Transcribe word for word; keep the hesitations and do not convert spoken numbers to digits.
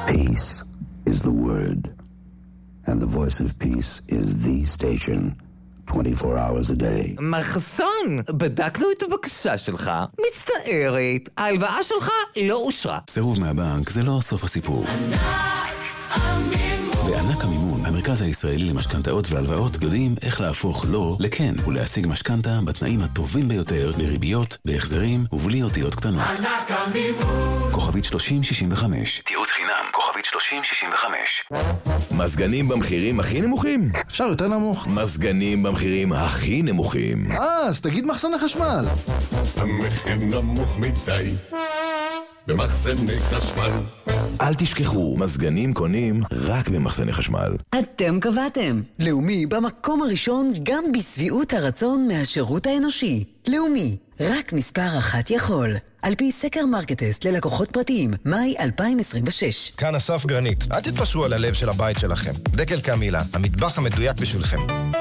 Peace is the word. And the voice of peace is the station. twenty-four hours a day. מחסן, בדקנו את הבקשה שלך. מצטערת, ההלוואה שלך לא אושרה. סירוב מהבנק זה לא סוף הסיפור. בענק המימון, המרכז הישראלי למשכנתאות והלוואות, יודעים איך להפוך לא לכן ולהשיג משכנתה בתנאים הטובים ביותר, לריביות, בהחזרים ובלי אותיות קטנות. ענק המימון. כוכבית שלושים שישים וחמש. תיעוץ חינם, כוכבית שלושים שישים וחמש. מזגנים במחירים הכי נמוכים? אפשר יותר נמוך. מזגנים במחירים הכי נמוכים. אה, אז תגיד מחסן החשמל. המחיר נמוך מדי במחסני חשמל. אל תשכחו, מזגנים קונים רק במחסני חשמל. אתם קבעתם. לאומי במקום הראשון גם בסביעות הרצון מהשירות האנושי. לאומי, רק מספר אחת יכול. על פי סקר מרקטסט ללקוחות פרטיים, מאי אלפיים עשרים ושש. כאן אסף גרנית. אל תתפשרו על הלב של הבית שלכם. דקל קמילה, המטבח המדויק בשבילכם.